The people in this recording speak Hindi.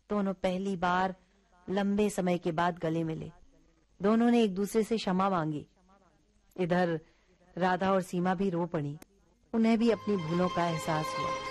दोनों पहली बार लंबे समय के बाद गले मिले। दोनों ने एक दूसरे से क्षमा मांगी। इधर राधा और सीमा भी रो पड़ी। उन्हें भी अपनी भूलों का एहसास हुआ।